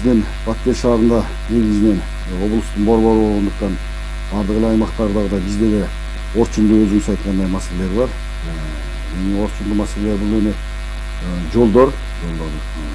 биздин Баткен шаарында негизинен облустун борбору болгондуктан бардык эле аймактардагы бизде де орчундуу өзүңүз айткандай маселелер бар. Эң орчундуу маселелер бул эми жолдор.